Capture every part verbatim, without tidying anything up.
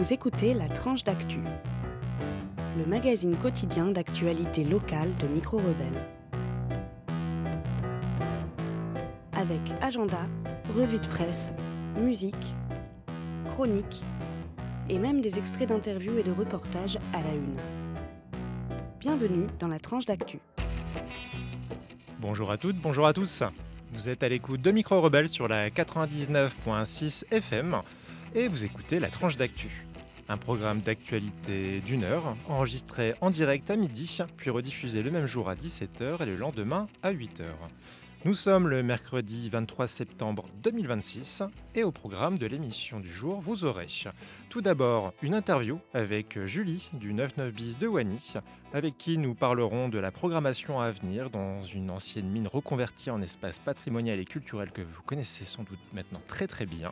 Vous écoutez La Tranche d'Actu, le magazine quotidien d'actualité locale de Micro Rebelle. Avec agenda, revue de presse, musique, chroniques et même des extraits d'interviews et de reportages à la une. Bienvenue dans La Tranche d'Actu. Bonjour à toutes, bonjour à tous. Vous êtes à l'écoute de Micro Rebelle sur la quatre-vingt-dix-neuf virgule six F M et vous écoutez La Tranche d'Actu. Un programme d'actualité d'une heure, enregistré en direct à midi, puis rediffusé le même jour à dix-sept heures et le lendemain à huit heures. Nous sommes le mercredi vingt-trois septembre deux mille vingt-six et au programme de l'émission du jour, vous aurez tout d'abord une interview avec Julie du neuf-neuf bis de Wany, avec qui nous parlerons de la programmation à venir dans une ancienne mine reconvertie en espace patrimonial et culturel que vous connaissez sans doute maintenant très très bien.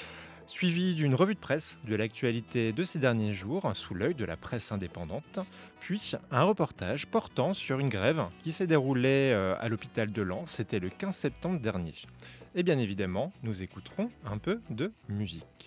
Suivi d'une revue de presse de l'actualité de ces derniers jours, sous l'œil de la presse indépendante, puis un reportage portant sur une grève qui s'est déroulée à l'hôpital de Lens, c'était le quinze septembre dernier. Et bien évidemment, nous écouterons un peu de musique.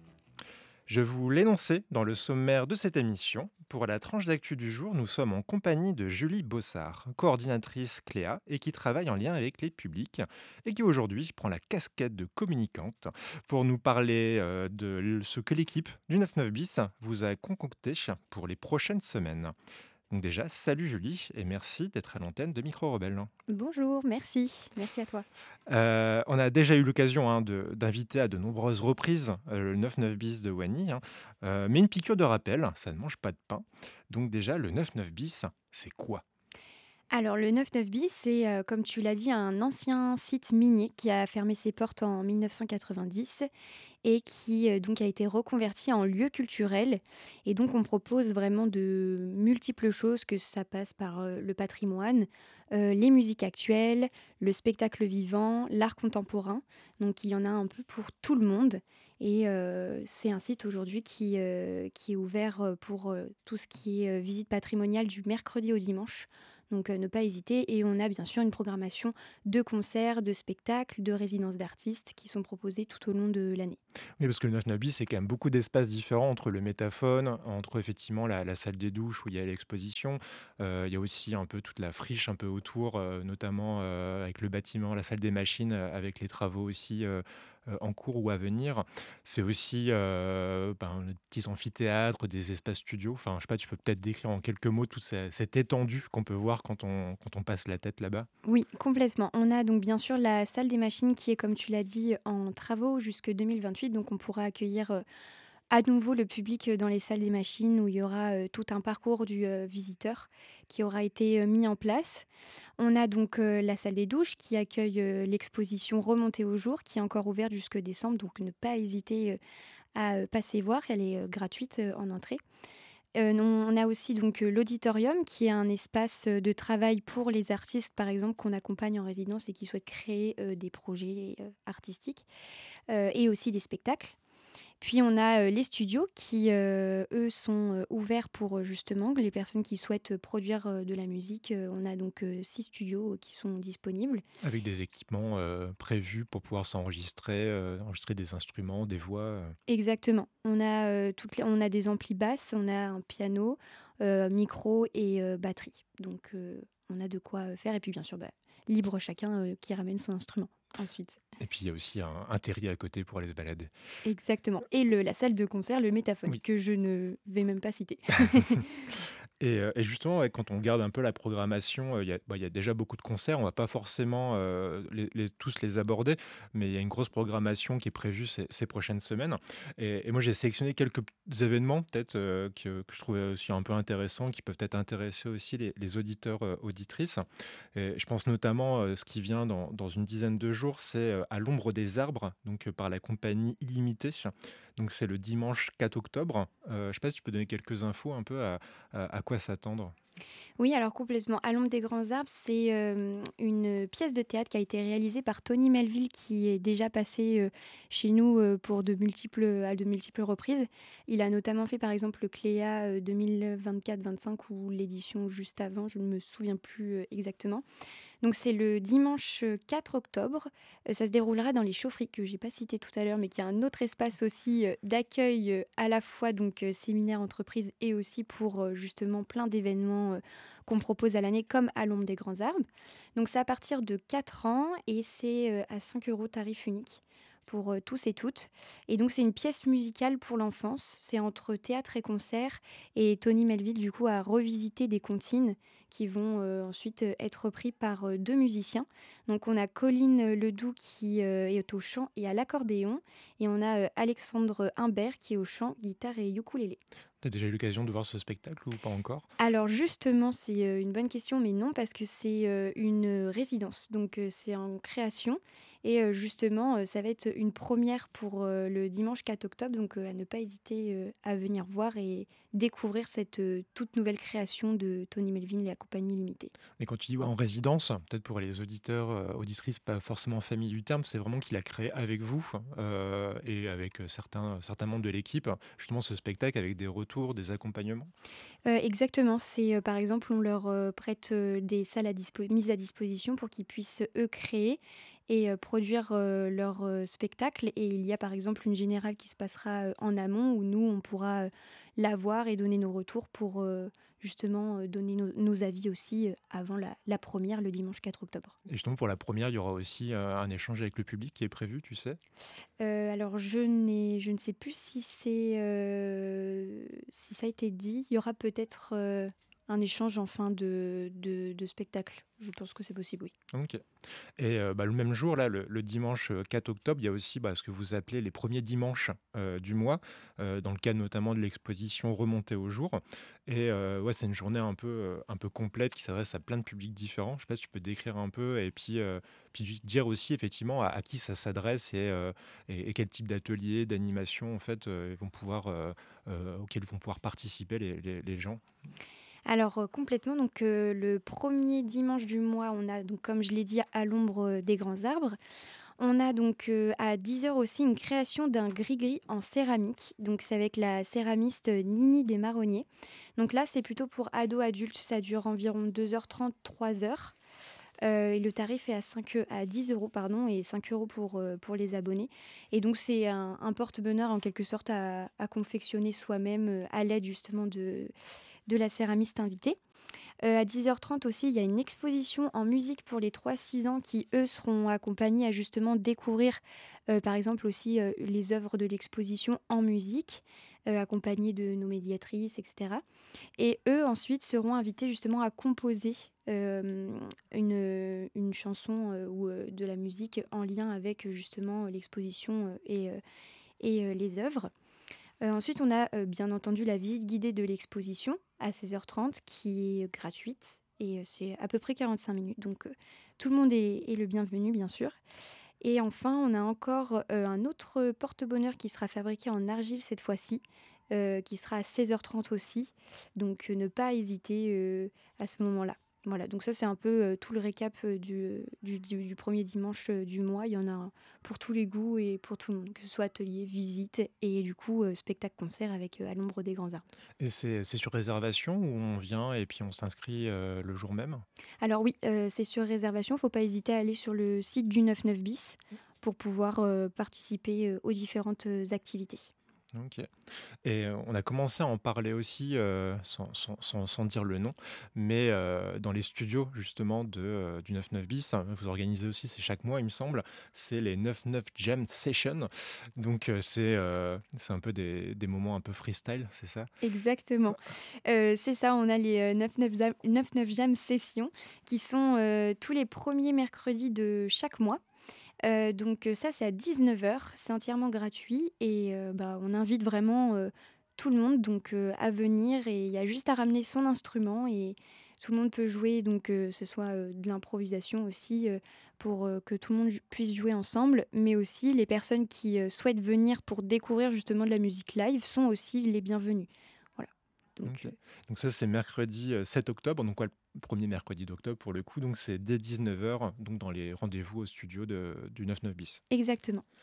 Je vous l'énonçais dans le sommaire de cette émission. Pour la tranche d'actu du jour, nous sommes en compagnie de Julie Bossard, coordinatrice Cléa et qui travaille en lien avec les publics et qui aujourd'hui prend la casquette de communicante pour nous parler euh, de ce que l'équipe du neuf-neuf bis vous a concocté pour les prochaines semaines. Donc déjà, salut Julie et merci d'être à l'antenne de Micro Rebelle. Bonjour, merci. Merci à toi. Euh, on a déjà eu l'occasion hein, de, d'inviter à de nombreuses reprises euh, le neuf-neuf bis de Wany, hein, euh, mais une piqûre de rappel, ça ne mange pas de pain. Donc déjà, le neuf-neuf bis, c'est quoi ? Alors, le neuf-neuf bis, c'est, euh, comme tu l'as dit, un ancien site minier qui a fermé ses portes en dix-neuf cent quatre-vingt-dix et qui euh, donc a été reconverti en lieu culturel. Et donc, on propose vraiment de multiples choses, que ça passe par euh, le patrimoine, euh, les musiques actuelles, le spectacle vivant, l'art contemporain. Donc, il y en a un peu pour tout le monde. Et euh, c'est un site aujourd'hui qui, euh, qui est ouvert pour euh, tout ce qui est euh, visite patrimoniale du mercredi au dimanche. Donc euh, ne pas hésiter. Et on a bien sûr une programmation de concerts, de spectacles, de résidences d'artistes qui sont proposées tout au long de l'année. Oui, parce que le neuf-neuf bis, c'est quand même beaucoup d'espaces différents entre le métaphone, entre effectivement la, la salle des douches où il y a l'exposition. Euh, il y a aussi un peu toute la friche un peu autour, euh, notamment euh, avec le bâtiment, la salle des machines, euh, avec les travaux aussi euh, euh, en cours ou à venir. C'est aussi euh, ben, les petits amphithéâtres, des espaces studios. Enfin, je sais pas, tu peux peut-être décrire en quelques mots toute cette, cette étendue qu'on peut voir quand on, quand on passe la tête là-bas. Oui, complètement. On a donc bien sûr la salle des machines qui est, comme tu l'as dit, en travaux jusque deux mille vingt-huit. Donc on pourra accueillir euh, à nouveau le public dans les salles des machines où il y aura euh, tout un parcours du euh, visiteur qui aura été euh, mis en place. On a donc euh, la salle des douches qui accueille euh, l'exposition Remontée au jour qui est encore ouverte jusque décembre. Donc ne pas hésiter euh, à euh, passer voir. Elle est euh, gratuite euh, en entrée. Euh, non, on a aussi donc euh, l'auditorium qui est un espace euh, de travail pour les artistes par exemple qu'on accompagne en résidence et qui souhaitent créer euh, des projets euh, artistiques euh, et aussi des spectacles. Puis on a euh, les studios qui, euh, eux, sont euh, ouverts pour euh, justement les personnes qui souhaitent euh, produire euh, de la musique. Euh, on a donc euh, six studios euh, qui sont disponibles. Avec des équipements euh, prévus pour pouvoir s'enregistrer, euh, enregistrer des instruments, des voix. euh. Exactement. On a, euh, toutes les- on a des amplis basses, on a un piano, euh, micro et euh, batterie. Donc euh, on a de quoi euh, faire. Et puis bien sûr, bah, libre chacun euh, qui ramène son instrument ensuite. Et puis il y a aussi un, un terrier à côté pour aller se balader. Exactement. Et le, la salle de concert, le métaphone, Oui. que je ne vais même pas citer. Et, euh, et justement, ouais, quand on regarde un peu la programmation, euh, il y a, bah, il y a déjà beaucoup de concerts. On va pas forcément euh, les, les- tous les aborder, mais il y a une grosse programmation qui est prévue ces, ces prochaines semaines. Et, et moi, j'ai sélectionné quelques petits événements, peut-être, euh, que, que je trouvais aussi un peu intéressants, qui peuvent peut-être intéresser aussi les, les auditeurs, euh, auditrices. Et je pense notamment, euh, ce qui vient dans, dans une dizaine de jours, c'est euh, À l'ombre des arbres, donc euh, par la compagnie Illimité. Donc c'est le dimanche quatre octobre. Euh, je ne sais pas si tu peux donner quelques infos un peu à, à, à quoi s'attendre. Oui, alors complètement. À l'ombre des grands arbres, c'est euh, une pièce de théâtre qui a été réalisée par Tony Melville, qui est déjà passé euh, chez nous euh, pour de multiples, à de multiples reprises. Il a notamment fait par exemple le Cléa euh, deux mille vingt-quatre vingt-cinq ou l'édition juste avant, je ne me souviens plus euh, exactement. Donc c'est le dimanche euh, quatre octobre. Euh, ça se déroulera dans les chaufferies que j'ai pas cité tout à l'heure, mais qui est un autre espace aussi euh, d'accueil euh, à la fois donc euh, séminaire entreprise et aussi pour euh, justement plein d'événements euh, qu'on propose à l'année comme à l'ombre des grands arbres. Donc c'est à partir de quatre ans et c'est euh, à cinq euros tarif unique pour euh, tous et toutes. Et donc c'est une pièce musicale pour l'enfance. C'est entre théâtre et concert. Et Tony Melville du coup a revisité des comptines qui vont euh, ensuite euh, être repris par euh, deux musiciens. Donc on a Colline Ledoux qui euh, est au chant et à l'accordéon et on a euh, Alexandre Imbert qui est au chant, guitare et ukulélé. Tu as déjà eu l'occasion de voir ce spectacle ou pas encore? Alors justement, c'est euh, une bonne question, mais non, parce que c'est euh, une résidence, donc euh, c'est en création. Et euh, justement, euh, ça va être une première pour euh, le dimanche quatre octobre, donc euh, à ne pas hésiter euh, à venir voir et découvrir cette euh, toute nouvelle création de Tony Melvin et la compagnie limitée. Et quand tu dis ouais, en résidence, peut-être pour les auditeurs, euh, auditrices pas forcément familiers du terme, c'est vraiment qu'il a créé avec vous euh, et avec euh, certains, certains membres de l'équipe, justement ce spectacle avec des retours, des accompagnements. Euh, exactement, c'est euh, par exemple, on leur euh, prête euh, des salles à dispo- mises à disposition pour qu'ils puissent eux créer et euh, produire euh, leur euh, spectacle. Et il y a par exemple une générale qui se passera euh, en amont où nous, on pourra euh, la voir et donner nos retours pour euh, justement euh, donner nos, nos avis aussi euh, avant la, la première le dimanche quatre octobre. Et justement pour la première, il y aura aussi euh, un échange avec le public qui est prévu, tu sais. Euh, alors je, n'ai, je ne sais plus si, c'est, euh, si ça a été dit. Il y aura peut-être euh, un échange en fin de, de, de spectacle. Je pense que c'est possible, oui. Ok. Et euh, bah, le même jour, là, le, le dimanche euh, quatre octobre, il y a aussi bah, ce que vous appelez les premiers dimanches euh, du mois, euh, dans le cadre notamment de l'exposition Remontée au jour. Et euh, ouais, c'est une journée un peu, euh, un peu complète qui s'adresse à plein de publics différents. Je sais pas si tu peux décrire un peu et puis, euh, puis dire aussi effectivement à, à qui ça s'adresse et, euh, et, et quel type d'atelier, d'animation en fait, euh, ils vont pouvoir, euh, euh, auxquels vont pouvoir participer les, les, les gens. Alors euh, complètement, donc euh, le premier dimanche du mois, on a donc comme je l'ai dit à l'ombre euh, des grands arbres. On a donc euh, à dix heures aussi une création d'un gris-gris en céramique. Donc c'est avec la céramiste Nini des Marronniers. Donc là c'est plutôt pour ados adultes, ça dure environ deux heures trente, trois heures. Euh, et le tarif est à, cinq, à dix euros pardon, et cinq euros pour, euh, pour les abonnés. Et donc c'est un, un porte-bonheur en quelque sorte à, à confectionner soi-même euh, à l'aide justement de, de la céramiste invitée. Euh, à dix heures trente aussi, il y a une exposition en musique pour les trois six ans qui, eux, seront accompagnés à justement découvrir, euh, par exemple, aussi euh, les œuvres de l'exposition en musique, euh, accompagnés de nos médiatrices, et cetera. Et eux, ensuite, seront invités justement à composer euh, une, une chanson euh, ou euh, de la musique en lien avec justement l'exposition euh, et, euh, et euh, les œuvres. Euh, ensuite, on a euh, bien entendu la visite guidée de l'exposition à seize heures trente qui est gratuite et euh, c'est à peu près quarante-cinq minutes. Donc euh, tout le monde est, est le bienvenu, bien sûr. Et enfin, on a encore euh, un autre porte-bonheur qui sera fabriqué en argile cette fois-ci, euh, qui sera à seize heures trente aussi. Donc euh, ne pas hésiter euh, à ce moment-là. Voilà, donc ça c'est un peu euh, tout le récap euh, du, du, du- du premier dimanche euh, du mois. Il y en a un pour tous les goûts et pour tout le monde, que ce soit atelier, visite et du coup euh, spectacle-concert avec euh, à l'ombre des grands arbres. Et c'est c'est sur réservation où on vient et puis on s'inscrit euh, le jour même? Alors oui, euh, c'est sur réservation, il ne faut pas hésiter à aller sur le site du neuf-neuf bis pour pouvoir euh, participer euh, aux différentes euh, activités. Ok. Et euh, on a commencé à en parler aussi, euh, sans, sans- sans- sans dire le nom, mais euh, dans les studios justement de, euh, du neuf-neuf bis, hein, vous organisez aussi, c'est chaque mois il me semble, c'est les neuf-neuf Jam Sessions. Donc euh, c'est euh, c'est un peu des, des moments un peu freestyle, c'est ça? Exactement. Euh, c'est ça, on a les euh, neuf-neuf Jam, neuf-neuf Jam Sessions qui sont euh, tous les premiers mercredis de chaque mois. Euh, donc euh, ça, c'est à dix-neuf heures, c'est entièrement gratuit et euh, bah, on invite vraiment euh, tout le monde donc, euh, à venir et il y a juste à ramener son instrument et tout le monde peut jouer, donc euh, ce soit euh, de l'improvisation aussi euh, pour euh, que tout le monde ju- puisse jouer ensemble, mais aussi les personnes qui euh, souhaitent venir pour découvrir justement de la musique live sont aussi les bienvenus. Voilà. Donc, Ok. euh, Donc ça c'est mercredi euh, sept octobre, donc ouais, le premier mercredi d'octobre pour le coup, donc c'est dès dix-neuf heures, donc dans les rendez-vous au studio de, du neuf-neuf bis. exactement.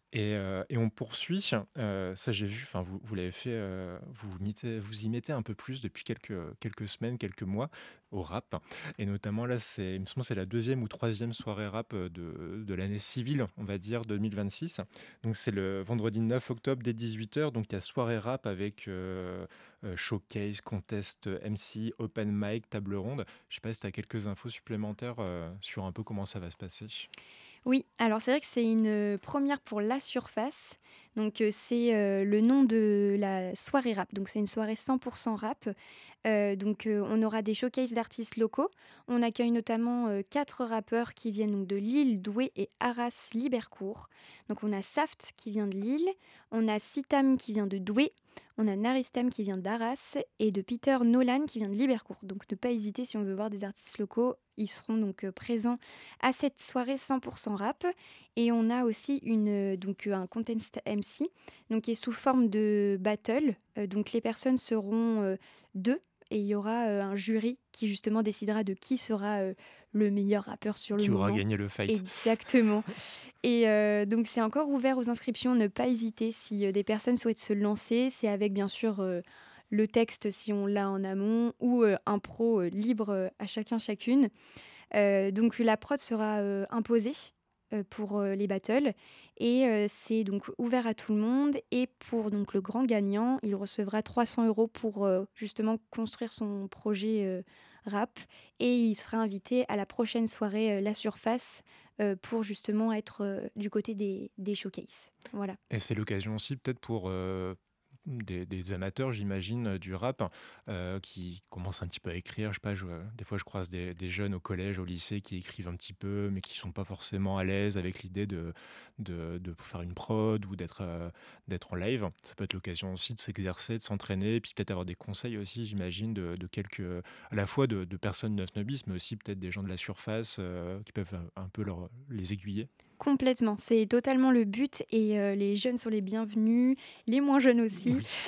Et, euh, et on poursuit. Euh, ça, j'ai vu. Enfin, vous, vous l'avez fait. Euh, vous, vous mettez- vous y mettez un peu plus depuis quelques, quelques semaines, quelques mois au rap. Et notamment là, c'est, il me semble, que c'est la deuxième ou troisième soirée rap euh, de, de l'année civile, on va dire deux mille vingt-six. Donc c'est le vendredi neuf octobre dès dix-huit heures. Donc il y a soirée rap avec euh, euh, showcase, contest, M C, open mic, table ronde. Je sais pas si tu as quelques infos supplémentaires euh, sur un peu comment ça va se passer. Oui, alors c'est vrai que c'est une euh, première pour La Surface. Donc euh, c'est euh, le nom de la soirée rap. Donc c'est une soirée cent pour cent rap. Euh, donc euh, on aura des showcases d'artistes locaux. On accueille notamment euh, quatre rappeurs qui viennent donc de Lille, Douai et Arras-Libercourt. Donc on a Saft qui vient de Lille, on a Sitam qui vient de Douai, on a Naristam qui vient d'Arras et de Peter Nolan qui vient de Libercourt. Donc ne pas hésiter si on veut voir des artistes locaux, ils seront donc euh, présents à cette soirée cent pour cent rap. Et on a aussi une, euh, donc, euh, un contest M C donc, qui est sous forme de battle. Euh, donc les personnes seront euh, deux et il y aura euh, un jury qui justement décidera de qui sera euh, le meilleur rappeur sur le Qui aura moment. gagné le fight? Exactement. Et euh, donc c'est encore ouvert aux inscriptions, ne pas hésiter si euh, des personnes souhaitent se lancer. C'est avec bien sûr euh, le texte si on l'a en amont ou euh, un pro euh, libre euh, à chacun chacune. Euh, donc la prod sera euh, imposée euh, pour euh, les battles et euh, c'est donc ouvert à tout le monde et pour donc le grand gagnant, il recevra trois cents euros pour euh, justement construire son projet euh, rap et il sera invité à la prochaine soirée euh, La Surface euh, pour justement être euh, du côté des, des showcases. Voilà. Et c'est l'occasion aussi peut-être pour euh, des, des amateurs, j'imagine, euh, du rap, euh, qui commencent un petit peu à écrire. Je sais pas, je- des fois je croise des, des jeunes au collège, au lycée qui écrivent un petit peu, mais qui sont pas forcément à l'aise avec l'idée de, de, de faire une prod ou d'être euh, d'être en live. Ça peut être l'occasion aussi de s'exercer, de s'entraîner, et puis peut-être avoir des conseils aussi, j'imagine, de, de quelques, à la fois de, de personnes neuf nobis, mais aussi peut-être des gens de la surface euh, qui peuvent un, un peu leur, les aiguiller. Complètement, c'est totalement le but et euh, les jeunes sont les bienvenus, les moins jeunes aussi. Oui.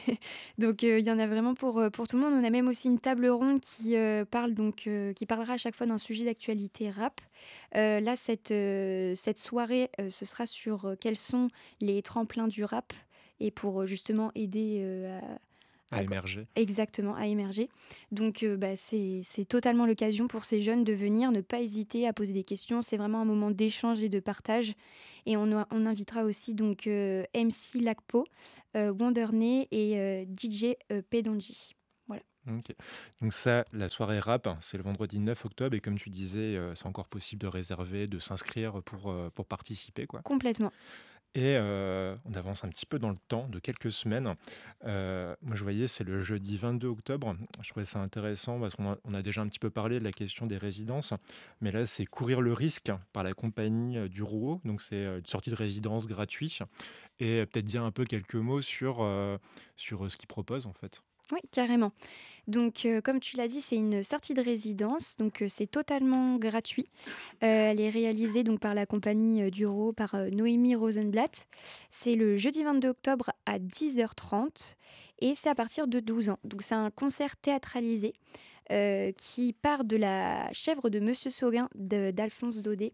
Donc euh, il y en a vraiment pour, euh, pour tout le monde. On a même aussi une table ronde qui, euh, parle donc, euh, qui parlera à chaque fois d'un sujet d'actualité rap. Euh, là, cette, euh, cette soirée, euh, ce sera sur euh, quels sont les tremplins du rap et pour euh, justement aider euh, À à, à- émerger. exactement à émerger. Donc euh, bah, c'est, c'est totalement l'occasion pour ces jeunes de venir, ne pas hésiter à poser des questions. C'est vraiment un moment d'échange et de partage. Et on, a- on invitera aussi donc euh, M C Lacpo, euh, Wonderney et euh, D J euh, Pedonji. Voilà, Ok. Donc ça, la soirée rap, hein, c'est le vendredi neuf octobre et comme tu disais, euh, c'est encore possible de réserver, de s'inscrire pour, euh, pour participer, quoi. complètement. Et euh, on avance un petit peu dans le temps, de quelques semaines. Euh, moi, je voyais, c'est le jeudi vingt-deux octobre. Je trouvais ça intéressant parce qu'on a, on a déjà un petit peu parlé de la question des résidences, mais là, c'est courir le risque par la compagnie euh, du Rouault. Donc, c'est euh, une sortie de résidence gratuite. Et euh, peut-être dire un peu quelques mots sur, euh, sur euh, ce qu'ils proposent, en fait. Oui, carrément. Donc, euh, comme tu l'as dit, c'est une sortie de résidence, donc euh, c'est totalement gratuit. Euh, elle est réalisée donc par la compagnie euh, Duro, par euh, Noémie Rosenblatt. C'est le jeudi vingt-deux octobre à dix heures trente et c'est à partir de douze ans. Donc, c'est un concert théâtralisé euh, qui part de la chèvre de Monsieur Sauguin de- d'Alphonse Daudet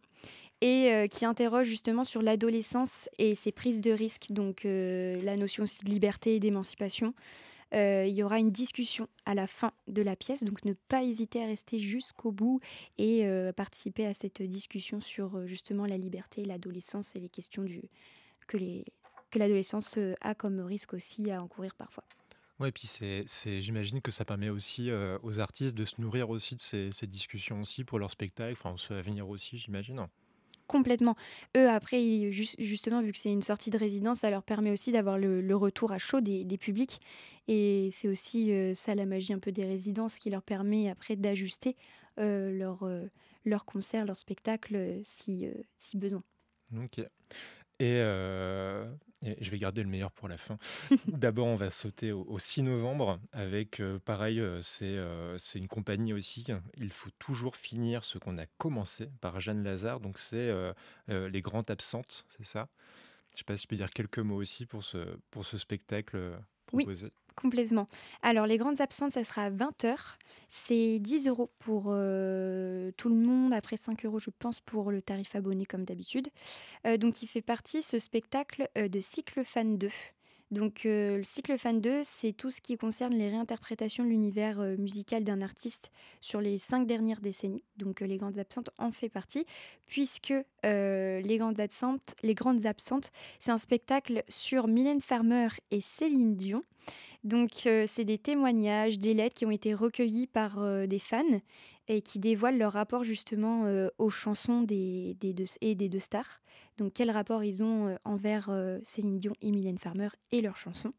et euh, qui interroge justement sur l'adolescence et ses prises de risques, donc euh, la notion aussi de liberté et d'émancipation. Euh, il y aura une discussion à la fin de la pièce, donc ne pas hésiter à rester jusqu'au bout et euh, participer à cette discussion sur euh, justement la liberté, l'adolescence et les questions du, que, les, que l'adolescence euh, a comme risque aussi à encourir parfois. Ouais, et puis c'est, c'est, j'imagine que ça permet aussi euh, aux artistes de se nourrir aussi de ces, ces discussions aussi pour leur spectacle, enfin ceux à venir aussi, j'imagine. Complètement. Eux, après, ils- jus- justement, vu que c'est une sortie de résidence, ça leur permet aussi d'avoir le, le retour à chaud des, des publics. Et c'est aussi euh, ça la magie un peu des résidences qui leur permet après d'ajuster euh, leur, euh, leur concert, leur spectacle euh, si, euh, si besoin. Ok. Et, euh, et je vais garder le meilleur pour la fin. D'abord, on va sauter au, au six novembre avec, euh, pareil, euh, c'est euh, c'est une compagnie aussi. Il faut toujours finir ce qu'on a commencé par Jeanne Lazare. Donc, c'est euh, euh, Les Grandes Absentes, c'est ça? Je sais pas si je peux dire quelques mots aussi pour ce, pour ce spectacle, euh, Oui, proposé? complètement. Alors les grandes absentes, ça sera à vingt heures. C'est dix euros pour, heu, tout le monde, après cinq euros, je pense, pour le tarif abonné comme d'habitude. Heu, donc il fait partie, ce spectacle, heu, de Cyclophane deux. Donc heu, le Cyclophane deux, c'est tout ce qui concerne les réinterprétations de l'univers, heu, musical d'un artiste sur les cinq dernières décennies. Donc heu, Les Grandes Absentes en fait partie, puisque, heu, Les Grandes Absentes Les Grandes Absentes, c'est un spectacle sur Mylène Farmer et Céline Dion. Donc, heu, c'est des témoignages, des lettres qui ont été recueillies par, heu, des fans et qui dévoilent leur rapport justement, heu, aux chansons des des deux et des deux stars. Donc quel rapport ils ont, heu, envers, heu, Céline Dion et Mylène Farmer et leurs chansons.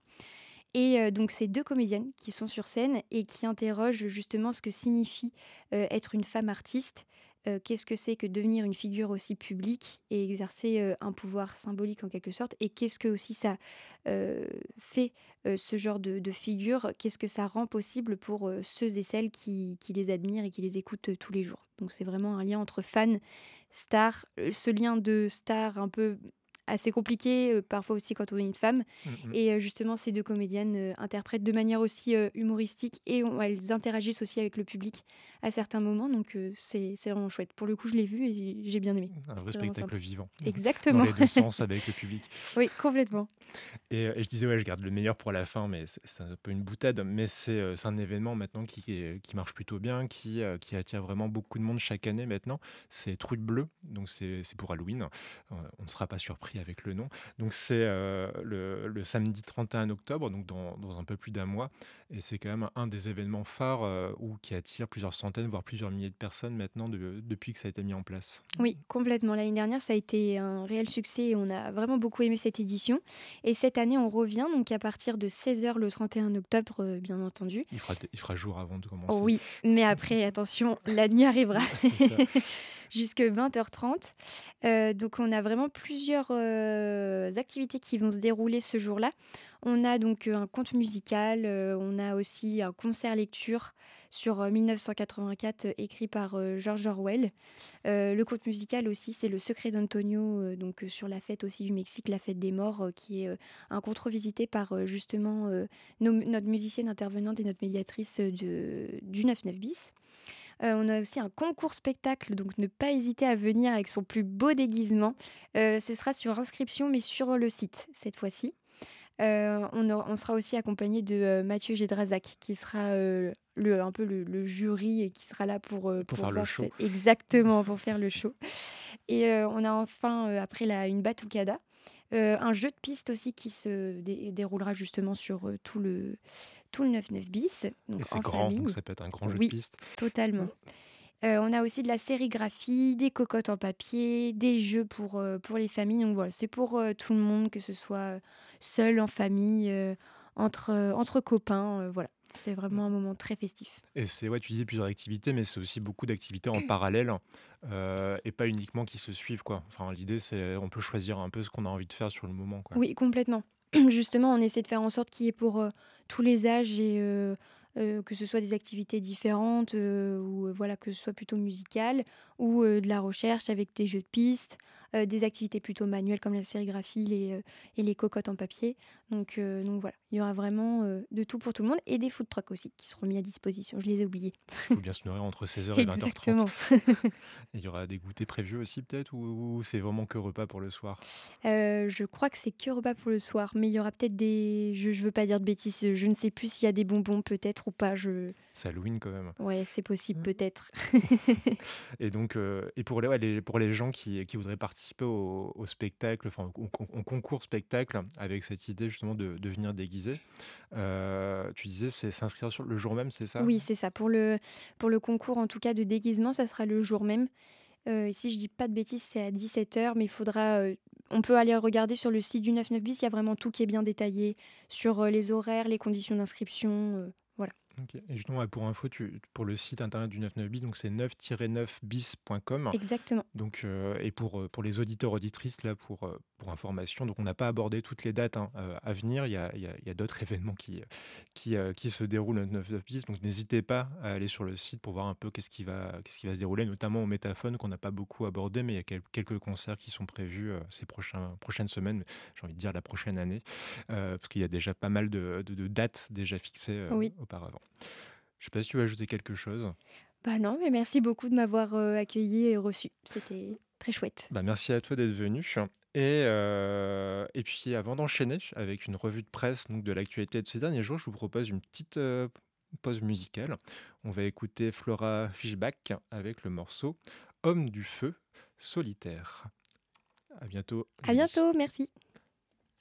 Et heu, donc c'est deux comédiennes qui sont sur scène et qui interrogent justement ce que signifie, heu, être une femme artiste. Heu, qu'est-ce que c'est que devenir une figure aussi publique et exercer, heu, un pouvoir symbolique en quelque sorte? Et qu'est-ce que aussi ça, heu, fait, heu, ce genre de de figure? Qu'est-ce que ça rend possible pour, heu, ceux et celles qui qui les admirent et qui les écoutent, heu, tous les jours? Donc c'est vraiment un lien entre fans, stars, heu, ce lien de star un peu assez compliqué, heu, parfois aussi quand on est une femme. Mmh mh. Et heu, justement, ces deux comédiennes, heu, interprètent de manière aussi, heu, humoristique et on elles interagissent aussi avec le public à certains moments, donc heu, c'est c'est vraiment chouette. Pour le coup, je l'ai vu et j'ai j'ai bien aimé. Un vrai C'était vraiment spectacle sympa. vivant, dans Exactement. les deux sens avec le public. Oui, complètement. Et heu et je disais, ouais, je garde le meilleur pour la fin, mais c'est c'est un peu une boutade, mais c'est, heu, c'est un événement maintenant qui est qui marche plutôt bien, qui, heu, qui attire vraiment beaucoup de monde chaque année maintenant. C'est Truc Bleu, donc c'est c'est pour Halloween. Heu, on ne sera pas surpris avec le nom. Donc c'est, heu, le le samedi trente et un octobre, donc dans dans un peu plus d'un mois, et c'est quand même un des événements phares, heu, où qui attire plusieurs centaines, voire plusieurs milliers de personnes maintenant de depuis que ça a été mis en place. Oui, complètement. L'année dernière, ça a été un réel succès et on a vraiment beaucoup aimé cette édition et cette année, on revient donc à partir de seize heures le trente et un octobre, heu, bien entendu. Il fera il fera jour avant de Oh commencer. oui, mais après attention, la nuit arrivera. C'est ça. Jusque vingt heures trente. Heu, donc on a vraiment plusieurs, heu, activités qui vont se dérouler ce jour-là. On a donc, heu, un conte musical, heu, on a aussi un concert lecture sur, heu, mille neuf cent quatre-vingt-quatre, heu, écrit par, heu, George Orwell. Heu, le conte musical aussi, c'est Le Secret d'Antonio, heu, donc, heu, sur la fête aussi du Mexique, la fête des morts, heu, qui est, heu, un conte revisité par, heu, justement, heu, nos notre musicienne intervenante et notre médiatrice, heu, de du neuf neuf bis. Heu, on a aussi un concours spectacle, donc ne pas hésiter à venir avec son plus beau déguisement. Heu, ce sera sur inscription, mais sur le site, cette fois-ci. Heu, on aura on sera aussi accompagné de, heu, Mathieu Gédrazac qui sera, heu, le un peu le le jury et qui sera là pour, heu, Pour pour faire le voir show. c'est exactement, pour faire le show et heu, on a enfin, heu, après la une batucada, heu, un jeu de piste aussi qui se dé déroulera justement sur, heu, tout le tout le neuf neuf bis, Et donc c'est en grand, donc famille. ça peut être un grand jeu de Oui, piste. totalement. Heu, on a aussi de la sérigraphie, des cocottes en papier, des jeux pour, heu, pour les familles. Donc voilà, c'est pour, heu, tout le monde, que ce soit, heu, seul, en famille, heu, entre, heu, entre copains, heu, voilà. C'est vraiment un moment très festif. Et c'est, ouais, tu disais plusieurs activités, mais c'est aussi beaucoup d'activités en parallèle, heu et pas uniquement qui se suivent, quoi. Enfin, l'idée, c'est on peut choisir un peu ce qu'on a envie de faire sur le moment, quoi. Oui, complètement. Justement, on essaie de faire en sorte qu'il y ait pour, heu, tous les âges et heu heu, que ce soit des activités différentes, heu, ou heu, voilà, que ce soit plutôt musical ou heu, de la recherche avec des jeux de pistes, heu, des activités plutôt manuelles comme la sérigraphie les, heu et les cocottes en papier. Donc heu, donc voilà, il y aura vraiment, heu, de tout pour tout le monde et des food trucks aussi qui seront mis à disposition, je les ai oubliés. Il faut bien se nourrir entre seize heures et vingt heures trente. Exactement. Et il y aura des goûters prévus aussi peut-être, ou ou c'est vraiment que repas pour le soir? Heu, je crois que c'est que repas pour le soir, mais il y aura peut-être des je je veux pas dire de bêtises, je ne sais plus s'il y a des bonbons peut-être ou pas, je C'est Halloween quand même. ouais, c'est possible Mmh. peut-être. Et donc, heu et pour les ouais, les pour les gens qui qui voudraient participer au au spectacle, enfin au con au concours spectacle avec cette idée justement de de venir déguisé, heu, tu disais c'est s'inscrire sur le jour même, c'est ça? Oui, c'est ça. Pour le pour le concours, en tout cas, de déguisement, ça sera le jour même. Heu, et si je dis pas de bêtises, c'est à dix-sept heures, mais il faudra, heu on peut aller regarder sur le site du neuf neuf bis, il y a vraiment tout qui est bien détaillé sur, heu, les horaires, les conditions d'inscription, heu, voilà. OK. Et justement, ouais, pour info, tu pour le site internet du neuf neuf bis, donc c'est neuf tiret neuf bis point com. Exactement. Donc, heu et pour, heu, pour les auditeurs, auditrices, là, pour, heu, pour information, donc on n'a pas abordé toutes les dates, hein, heu, à venir. Il y a il y a il y a d'autres événements qui, qui, heu, qui se déroulent le neuf neuf bis, donc n'hésitez pas à aller sur le site pour voir un peu qu'est-ce qui va qu'est-ce qui va se dérouler, notamment au Métaphone qu'on n'a pas beaucoup abordé, mais il y a quel quelques concerts qui sont prévus, heu, ces prochains prochaines semaines, j'ai envie de dire la prochaine année, heu, parce qu'il y a déjà pas mal de de de dates déjà fixées, heu, Oui. auparavant. Je sais pas si tu veux ajouter quelque chose? Bah non, mais merci beaucoup de m'avoir, heu, accueillie et reçue. C'était très chouette. Bah, merci à toi d'être venu et heu et puis avant d'enchaîner avec une revue de presse donc de l'actualité de ces derniers jours, je vous propose une petite, heu, pause musicale. On va écouter Flora Fischbach avec le morceau «Homme du feu solitaire». À bientôt À Julie. bientôt, merci.